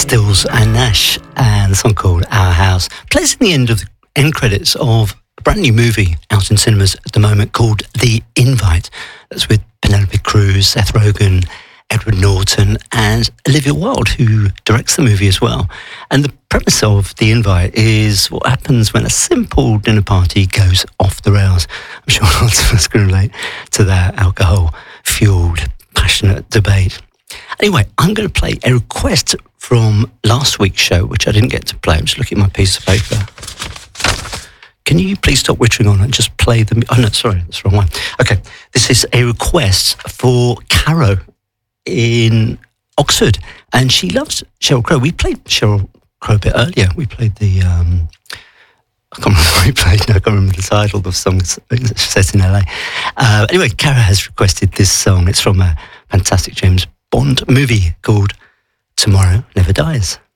Stills and Nash, and the song called Our House plays in the end credits of a brand new movie out in cinemas at the moment called The Invite. That's with Penelope Cruz, Seth Rogen, Edward Norton and Olivia Wilde, who directs the movie as well. And the premise of The Invite is what happens when a simple dinner party goes off the rails. I'm sure lots of us can relate to that alcohol-fueled, passionate debate. Anyway, I'm going to play a request from last week's show, which I didn't get to play. I'm just looking at my piece of paper. Can you please stop wittering on and just play the... Oh, no, sorry, that's the wrong one. Okay, this is a request for Caro in Oxford, and she loves Sheryl Crow. We played Sheryl Crow a bit earlier. We played the... I can't remember what we played. No, I can't remember the title of the song set in LA. Anyway, Caro has requested this song. It's from a fantastic James Bond movie called Tomorrow Never Dies.